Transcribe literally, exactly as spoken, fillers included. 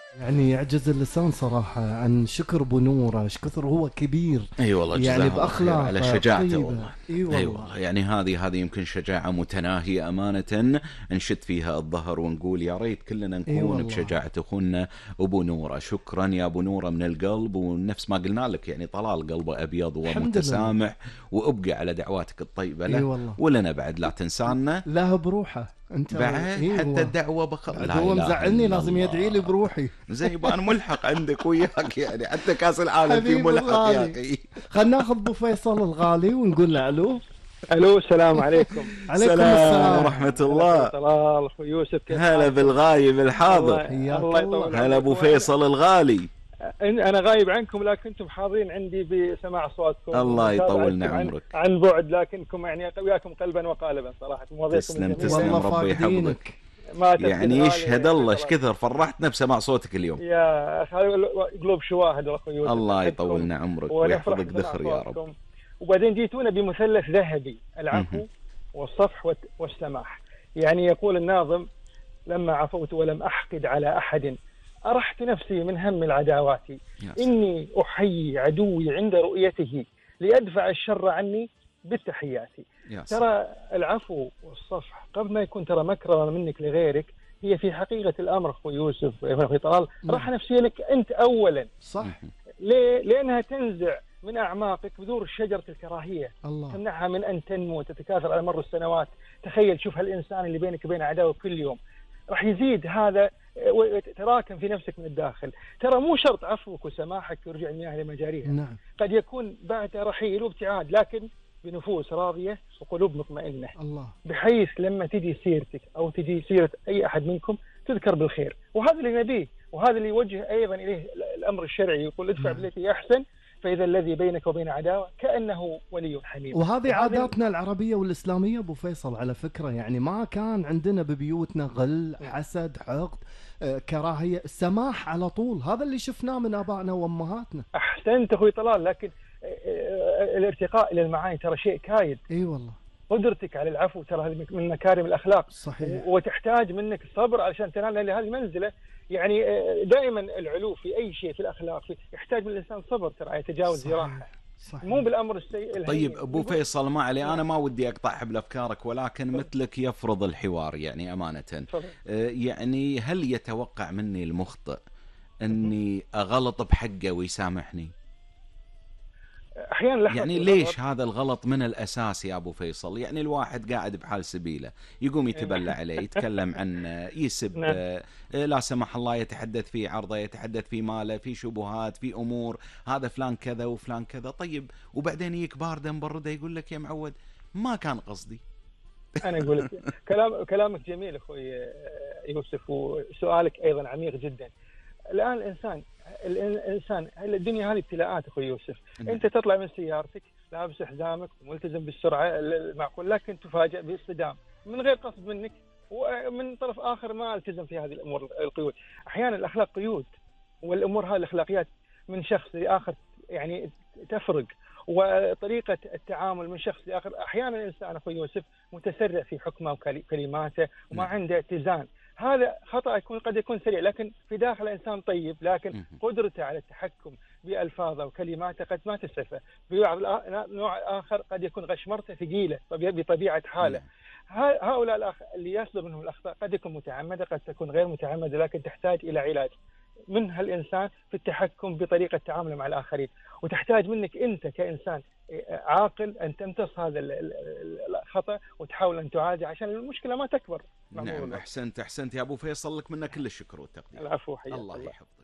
يعني يعجز اللسان صراحة عن شكر ابو نورة، ايش كثر هو كبير. اي والله، يعني جزاه الله خير على باخلاقه شجاعته الطيبة. والله. اي اي والله. والله، يعني هذه هذه يمكن شجاعة متناهية أمانة، نشد فيها الظهر ونقول يا ريت كلنا اي نكون والله. بشجاعة أخونا أبو نورة. شكرا يا أبو نورة من القلب، ونفس ما قلنا لك يعني طلال قلبه أبيض الحمد لله. ومتسامح، وأبقى على دعواتك الطيبة اي له، والله. ولنا بعد لا تنسانا. لا بروحه انت و... بعد اي حتى هو. الدعوة بخ... بعد لا هو إله مزعلني إلا لازم يدعي لي الله. بروحي. زي ما أنا ملحق عندك وياك يعني، حتى كاس العالم في حبيبي ملحق يا الغالي. أخي. خلنا ناخذ ابو فيصل الغالي ونقول له الو. الو، السلام عليكم. عليكم سلام السلام. ورحمة هلا اخوي الله. طلال، اخوي يوسف، كيف هلا حالكم؟ بالغايب الحاضر. الله حياك الله الله. يطول هلا ابو عمركم. انا فيصل الغالي. انا غايب عنكم لكنتم حاضرين عندي بسماع اصواتكم الله يطولنا ومتابعتكم عن عمرك. عن بعد، لكنكم يعني وياكم قلبا وقالبا صراحه. مواضيعكم تسلم الجميله تسلم، والله ربي يحفظك. فاقدينك. ما تفقد يعني غالي يشهد يا أخوي الله ايش طلال. كثر فرحتنا بسماع صوتك اليوم. يا اخي قلوب شواهد اخوي يوسف. الله نحبكم يطولنا عمرك ونفرح ويحفظك بسماع ذخر يا رب. أصواتكم. وبعدين جيتونا بمثلث ذهبي: العفو مهم. والصفح والت- والسماح. يعني يقول الناظم: لما عفوت ولم أحقد على أحد أرحت نفسي من هم العداوات، يا سلام. إني أحيي عدوي عند رؤيته ليدفع الشر عني بالتحيات. يا سلام. ترى العفو والصفح قبل ما يكون ترى مكرمة منك لغيرك، هي في حقيقة الأمر أخوي يوسف أخوي طلال راحة نفسية لك أنت أولا. صح. مهم. ليه؟ لأنها تنزع من أعماقك بذور شجرة الكراهية، الله. تمنعها من أن تنمو وتتكاثر على مر السنوات. تخيل، شوف هالإنسان اللي بينك وبين عداوة كل يوم، راح يزيد هذا ويتراكم في نفسك من الداخل. ترى مو شرط عفوك وسماحك يرجع المياه لمجاريها، نعم. قد يكون بعد رحيل وابتعاد، لكن بنفوس راضية وقلوب مطمئنة، الله. بحيث لما تجي سيرتك أو تجي سيرة أي أحد منكم تذكر بالخير. وهذا اللي نبيه، وهذا اللي يوجه أيضا إليه الأمر الشرعي، يقول ادفع بالتي أحسن فإذا الذي بينك وبين عداوة كأنه ولي حميم. وهذه عاداتنا العربية والإسلامية أبو فيصل على فكرة، يعني ما كان عندنا ببيوتنا غل، حسد، حقد، آه، كراهية، السماح على طول. هذا اللي شفناه من آبائنا وأمهاتنا. أحسنت أخوي طلال، لكن الارتقاء إلى المعاني ترى شيء كايد. اي والله. قدرتك على العفو ترى هذه من مكارم الأخلاق. صحيح. وتحتاج منك الصبر علشان تنال لهذه المنزلة. يعني دائما العلو في أي شيء في الأخلاق في يحتاج من الإنسان صبر ترى، يتجاوز ذراعه، مو بالأمر السيء الهين. طيب ابو فيصل، ما علي، انا ما ودي اقطع حبل افكارك، ولكن مثلك يفرض الحوار يعني امانه. فضل. يعني هل يتوقع مني المخطئ اني اغلط بحقه ويسامحني؟ احيانا يعني ليش هذا الغلط من الاساس يا ابو فيصل؟ يعني الواحد قاعد بحال سبيله يقوم يتبلى عليه، يتكلم عنه، يسب، نعم. لا سمح الله يتحدث في عرضه، يتحدث في ماله، في شبهات، في امور، هذا فلان كذا وفلان كذا. طيب وبعدين يك بارده مبرده يقول لك يا معود ما كان قصدي. انا اقول لك كلام كلامك جميل اخوي يوسف، وسؤالك ايضا عميق جدا. الان الانسان الانسان الدنيا هذه ابتلاءات اخوي يوسف. انت تطلع من سيارتك لابس حزامك وملتزم بالسرعه المعقول، لكن تفاجأ باصطدام من غير قصد منك، ومن طرف اخر ما التزم في هذه الامور القيود. احيانا الاخلاق قيود، والامور هذه الاخلاقيات من شخص لاخر يعني تفرق، وطريقة التعامل من شخص لآخر. أحيانا الإنسان أخوي يوسف متسرع في حكمه وكلماته وما عنده اتزان، هذا خطأ يكون قد يكون سريع، لكن في داخل الإنسان طيب، لكن قدرته على التحكم بألفاظه وكلماته قد ما تسعفه. ببعض نوع آخر قد يكون غشمرته ثقيلة بطبيعة حاله. هؤلاء اللي يصدر منهم الأخطاء قد يكون متعمدة، قد تكون غير متعمدة، لكن تحتاج إلى علاج من هالإنسان في التحكم بطريقة تعامله مع الآخرين. وتحتاج منك أنت كإنسان عاقل أن تمتص هذا الخطأ وتحاول أن تعالجه عشان المشكلة ما تكبر. نعم، أحسنت أحسنت يا أبو فيصل، لك منا كل الشكر والتقدير. العفو، حياك الله الله. يحفظك.